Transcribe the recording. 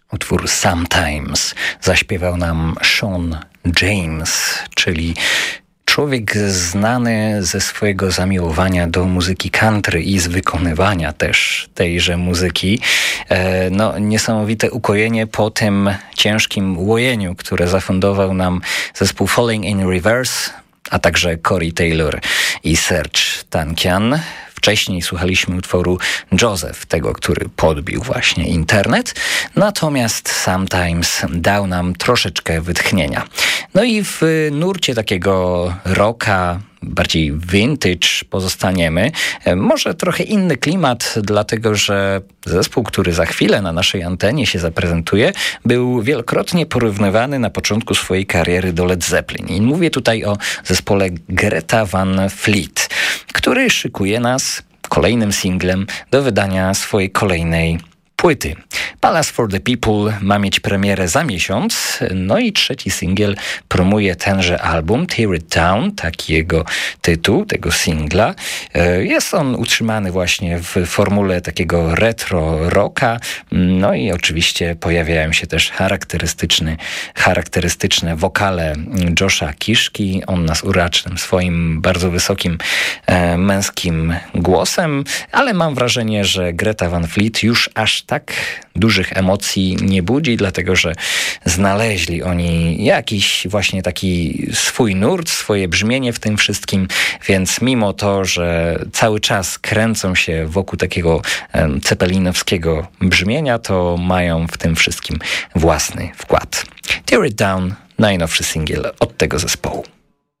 Utwór Sometimes zaśpiewał nam Sean James, czyli człowiek znany ze swojego zamiłowania do muzyki country i z wykonywania też tejże muzyki. Niesamowite ukojenie po tym ciężkim łojeniu, które zafundował nam zespół Falling in Reverse, a także Corey Taylor i Serge Tankian. Wcześniej słuchaliśmy utworu Joseph, tego, który podbił właśnie internet. Natomiast Sometimes dał nam troszeczkę wytchnienia. No i w nurcie takiego rocka, bardziej vintage pozostaniemy. Może trochę inny klimat, dlatego że zespół, który za chwilę na naszej antenie się zaprezentuje, był wielokrotnie porównywany na początku swojej kariery do Led Zeppelin. I mówię tutaj o zespole Greta Van Fleet, który szykuje nas kolejnym singlem do wydania swojej kolejnej płyty. Palace for the People ma mieć premierę za miesiąc, no i trzeci singiel promuje tenże album, Tear It Down, taki jego tytuł, tego singla. Jest on utrzymany właśnie w formule takiego retro rocka, no i oczywiście pojawiają się też charakterystyczne wokale Josha Kiszki. On nas uraczy tym swoim bardzo wysokim męskim głosem, ale mam wrażenie, że Greta Van Fleet już aż tak dużych emocji nie budzi, dlatego że znaleźli oni jakiś właśnie taki swój nurt, swoje brzmienie w tym wszystkim, więc mimo to, że cały czas kręcą się wokół takiego cepelinowskiego brzmienia, to mają w tym wszystkim własny wkład. Tear It Down, najnowszy singiel od tego zespołu.